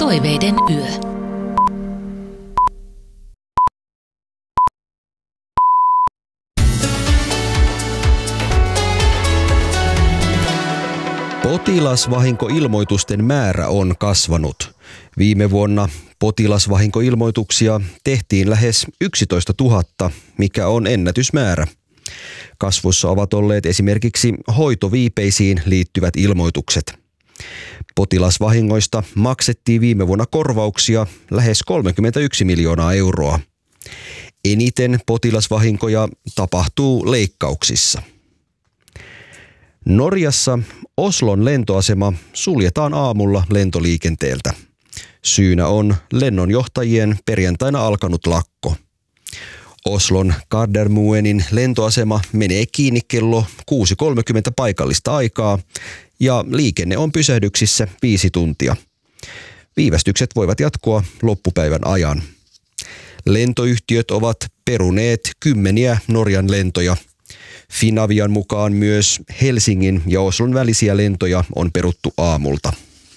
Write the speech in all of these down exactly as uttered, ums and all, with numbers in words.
Toiveiden yö. Potilasvahinkoilmoitusten määrä on kasvanut. Viime vuonna potilasvahinkoilmoituksia tehtiin lähes yksitoista tuhatta, mikä on ennätysmäärä. Kasvussa ovat olleet esimerkiksi hoitoviipeisiin liittyvät ilmoitukset. Potilasvahingoista maksettiin viime vuonna korvauksia lähes kolmekymmentäyksi miljoonaa euroa. Eniten potilasvahinkoja tapahtuu leikkauksissa. Norjassa Oslon lentoasema suljetaan aamulla lentoliikenteeltä. Syynä on lennonjohtajien perjantaina alkanut lakko. Oslon Gardermoenin lentoasema menee kiinni kello kuusi kolmekymmentä paikallista aikaa ja liikenne on pysähdyksissä viisi tuntia. Viivästykset voivat jatkua loppupäivän ajan. Lentoyhtiöt ovat peruneet kymmeniä Norjan lentoja. Finavian mukaan myös Helsingin ja Oslon välisiä lentoja on peruttu aamulta.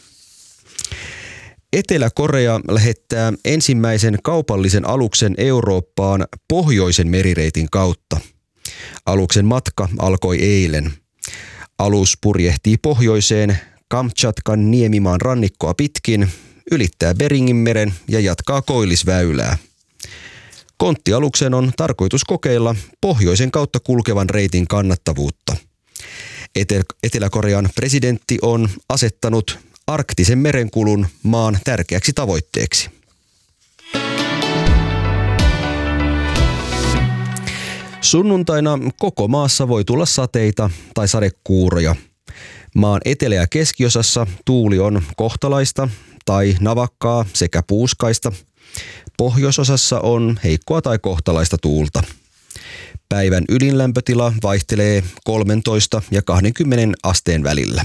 Etelä-Korea lähettää ensimmäisen kaupallisen aluksen Eurooppaan pohjoisen merireitin kautta. Aluksen matka alkoi eilen. Alus purjehtii pohjoiseen Kamtšatkan niemimaan rannikkoa pitkin, ylittää Beringinmeren ja jatkaa Koillisväylää. Konttialuksen on tarkoitus kokeilla pohjoisen kautta kulkevan reitin kannattavuutta. Etelä-Korean presidentti on asettanut arktisen merenkulun maan tärkeäksi tavoitteeksi. Sunnuntaina koko maassa voi tulla sateita tai sadekuuroja. Maan etelä- ja keskiosassa tuuli on kohtalaista tai navakkaa sekä puuskaista. Pohjoisosassa on heikkoa tai kohtalaista tuulta. Päivän ydinlämpötila vaihtelee kolmetoista ja kaksikymmentä asteen välillä.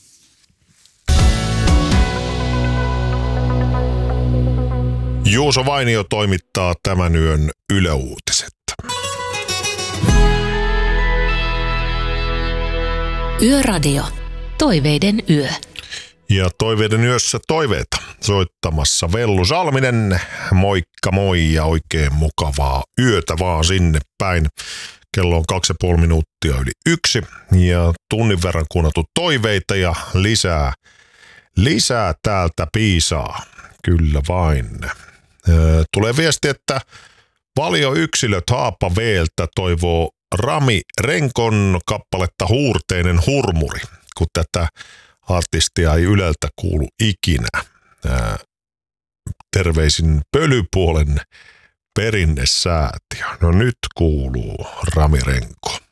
Juuso Vainio toimittaa tämän yön Yle Uutiset. Yöradio. Toiveiden yö. Ja Toiveiden yössä toiveita soittamassa Vellu Salminen. Moikka moi ja oikein mukavaa yötä vaan sinne päin. Kello on kaksi ja puoli minuuttia yli yksi ja tunnin verran kuunneltu toiveita ja lisää, lisää täältä piisaa. Kyllä vain. Tulee viesti, että valioyksilöt Haapaveeltä toivoo Rami Renkon kappaletta Huurteinen hurmuri, kun tätä artistia ei Yleltä kuulu ikinä. Ää, terveisin Pölypuolen perinnesäätiö. No nyt kuuluu Rami Renko.